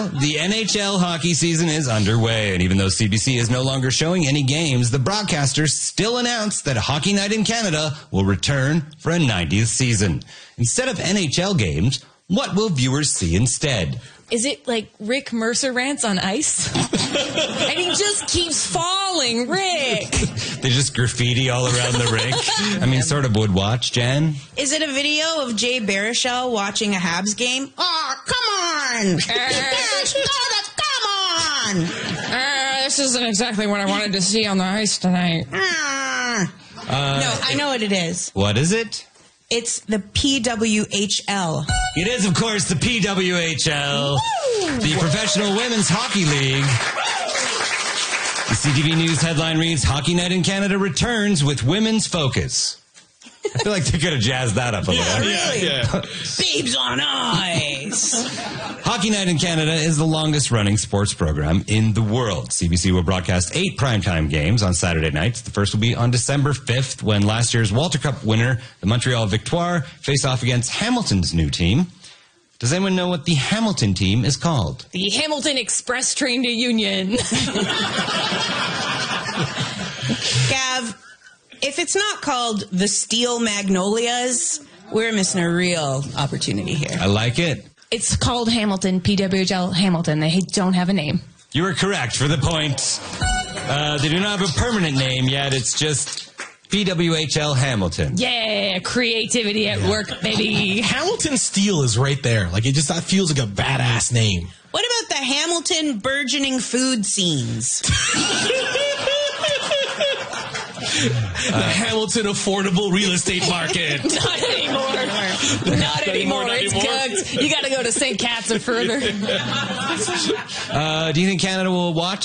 the NHL hockey season is underway, and even though CBC is no longer showing any games, the broadcasters still announced that Hockey Night in Canada will return for a 90th season. Instead of NHL games, what will viewers see instead? Is it like Rick Mercer rants on ice? And he just keeps falling, Rick. They just graffiti all around the rink. I mean, sort of would watch, Jen. Is it a video of Jay Baruchel watching a Habs game? Oh, come on! Come on! This isn't exactly what I wanted to see on the ice tonight. No, I know what it is. What is it? It's the PWHL. It is, of course, the PWHL, the Professional Women's Hockey League. The CTV News headline reads, Hockey Night in Canada returns with women's focus. I feel like they could have jazzed that up a little. Really? Yeah. Babes on ice. Hockey Night in Canada is the longest-running sports program in the world. CBC will broadcast 8 primetime games on Saturday nights. The first will be on December 5th when last year's Walter Cup winner, the Montreal Victoire, face off against Hamilton's new team. Does anyone know what the Hamilton team is called? The Hamilton Express Train to Union. Gav, if it's not called the Steel Magnolias, we're missing a real opportunity here. I like it. It's called Hamilton, PWHL Hamilton. They don't have a name. You were correct for the point. They do not have a permanent name yet. It's just PWHL Hamilton. Yeah, creativity at work, baby. Hamilton Steel is right there. Like, it just that feels like a badass name. What about the Hamilton burgeoning food scenes? The Hamilton affordable real estate market. Not anymore. Not anymore. It's cooked. You got to go to St. Cat's or further. Do you think Canada will watch